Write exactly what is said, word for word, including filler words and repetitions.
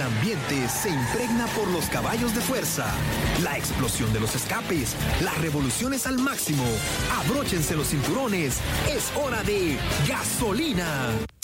ambiente se impregna por los caballos de fuerza, la explosión de los escapes, las revoluciones al máximo. Abróchense los cinturones, es hora de gasolina.